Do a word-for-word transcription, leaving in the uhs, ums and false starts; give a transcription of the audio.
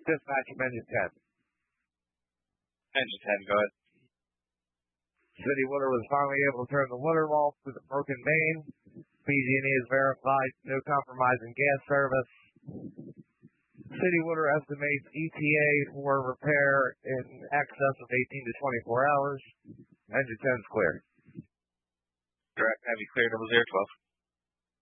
Dispatch from engine ten. Engine ten, go ahead. City Water was finally able to turn the water off through the broken main. P G and E has verified no compromise in gas service. City Water estimates E T A for repair in excess of eighteen to twenty-four hours. Engine ten is clear. Direct, have you cleared double zero twelve?